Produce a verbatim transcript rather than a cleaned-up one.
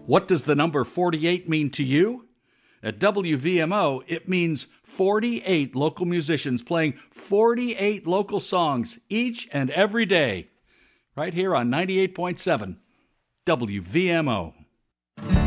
What does the number forty-eight mean to you? At W V M O, it means forty-eight local musicians playing forty-eight local songs each and every day. Right here on ninety-eight point seven W V M O.